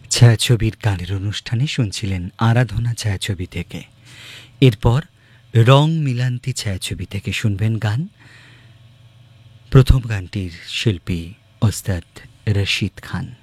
ছায়াছবির গানের অনুষ্ঠানে শুনছিলেন আরাধনা ছায়াছবি থেকে। এরপর রং মিলান্তি ছায়াছবি থেকে শুনবেন গান। প্রথম গানটির শিল্পী ওস্তাদ রশিদ খান।